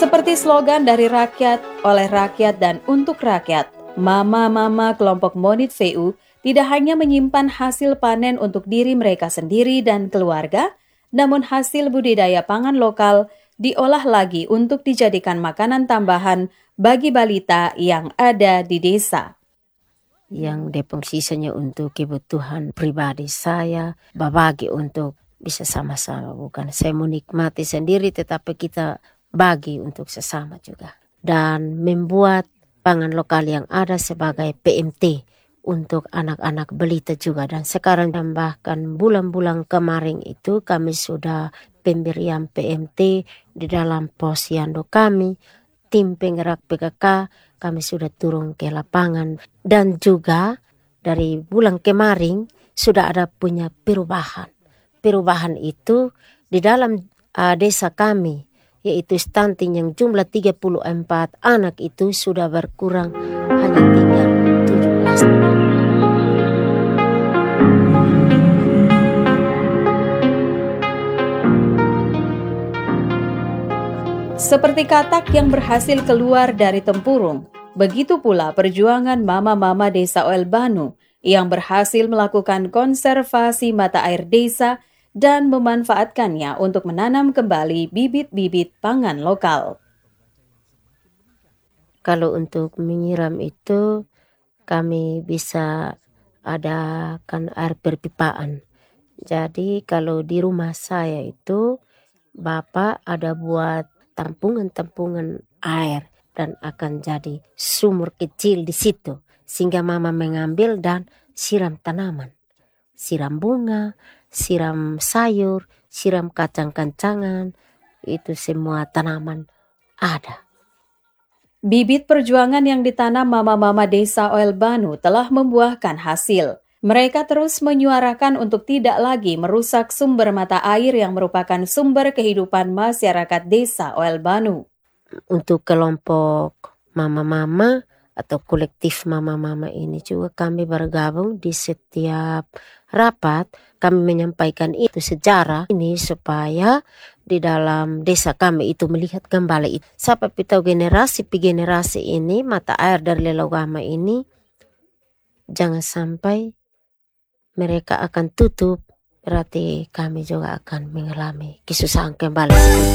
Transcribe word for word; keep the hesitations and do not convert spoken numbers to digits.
Seperti slogan dari rakyat, oleh rakyat, dan untuk rakyat, Mama-mama kelompok Monit V U tidak hanya menyimpan hasil panen untuk diri mereka sendiri dan keluarga, namun hasil budidaya pangan lokal diolah lagi untuk dijadikan makanan tambahan bagi balita yang ada di desa. Yang depong sisanya untuk kebutuhan pribadi saya, berbagi untuk bisa sama-sama, bukan saya menikmati sendiri tetapi kita bagi untuk sesama juga. Dan membuat pangan lokal yang ada sebagai P M T untuk anak-anak balita juga. Dan sekarang dan bahkan bulan-bulan kemarin itu kami sudah pemberian P M T di dalam posyandu kami, tim penggerak P K K, kami sudah turun ke lapangan. Dan juga dari bulan kemarin sudah ada punya perubahan. Perubahan itu di dalam uh, desa kami, yaitu stunting yang jumlah tiga puluh empat anak itu sudah berkurang hanya tinggal tujuh belas. Seperti katak yang berhasil keluar dari tempurung, begitu pula perjuangan mama-mama desa Oel Banu yang berhasil melakukan konservasi mata air desa dan memanfaatkannya untuk menanam kembali bibit-bibit pangan lokal. Kalau untuk menyiram itu kami bisa adakan air perpipaan. Jadi kalau di rumah saya itu Bapak ada buat tampungan-tampungan air dan akan jadi sumur kecil di situ sehingga mama mengambil dan siram tanaman, siram bunga, siram sayur, siram kacang-kacangan, itu semua tanaman ada. Bibit perjuangan yang ditanam mama-mama desa Oel Banu telah membuahkan hasil. Mereka terus menyuarakan untuk tidak lagi merusak sumber mata air yang merupakan sumber kehidupan masyarakat desa Oel Banu. Untuk kelompok mama-mama atau kolektif mama-mama ini juga kami bergabung di setiap rapat. Kami menyampaikan itu sejarah ini supaya di dalam desa kami itu melihat kembali itu. Sampai tahu generasi per generasi ini mata air dari Lelogama ini jangan sampai mereka akan tutup, berarti kami juga akan mengalami kesusahan kembali.